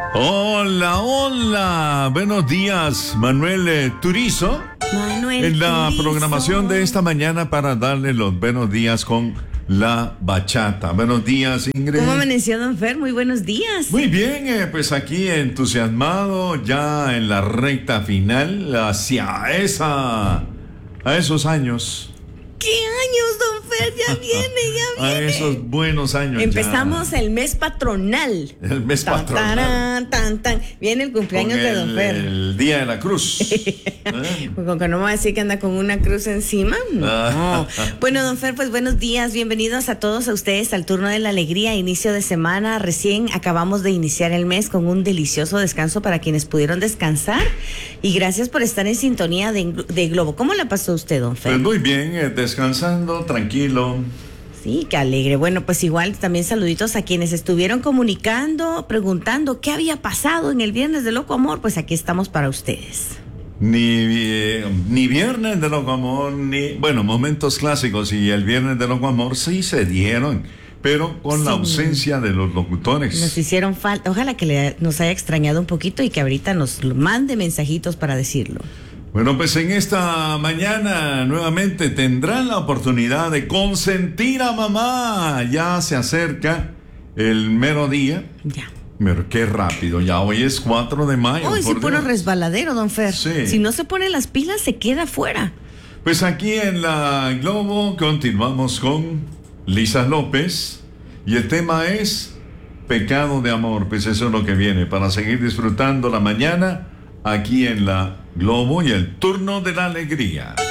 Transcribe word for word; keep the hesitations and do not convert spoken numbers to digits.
Hola, hola. Buenos días, Manuel eh, Turizo. Manuel En la Turizo. programación de esta mañana para darle los buenos días con la bachata. Buenos días, Ingrid. ¿Cómo amaneció, don Fer? Muy buenos días. Muy bien, eh, pues aquí entusiasmado ya en la recta final hacia esa, a esos años. ¿Qué años, don Fer? Ya viene, ya A viene. esos buenos años. Empezamos ya. el mes patronal. El mes Tan, patronal. tarán, tan, tan. Viene el cumpleaños Con de don el, Fer. el Día de la Cruz. ¿Eh? Pues con que no me va a decir que anda con una cruz encima. No. Bueno, don Fer, pues buenos días. Bienvenidos a todos a ustedes al turno de la alegría. Inicio de semana. Recién acabamos de iniciar el mes con un delicioso descanso para quienes pudieron descansar. Y gracias por estar en sintonía de, de Globo. ¿Cómo la pasó usted, don Fer? Pues muy bien, eh, descansando, tranquilo. Sí, qué alegre. Bueno, pues igual también saluditos a quienes estuvieron comunicando, preguntando qué había pasado en el Viernes de Loco Amor. Pues aquí estamos para ustedes. Ni, eh, ni Viernes de Loco Amor, ni... Bueno, momentos clásicos y el Viernes de Loco Amor sí se dieron, pero con la Sí. ausencia de los locutores. Nos hicieron falta. Ojalá que le, nos haya extrañado un poquito y que ahorita nos mande mensajitos para decirlo. Bueno, pues en esta mañana nuevamente tendrán la oportunidad de consentir a mamá. Ya se acerca el mero día. Ya. Pero qué rápido, ya hoy es cuatro de mayo. Hoy se por pone Dios. resbaladero, don Fer. Sí. Si no se pone las pilas, se queda fuera. Pues aquí en la Globo continuamos con Lisa López y el tema es Pecado de Amor. Pues eso es lo que viene para seguir disfrutando la mañana aquí en la Globo y el turno de la alegría.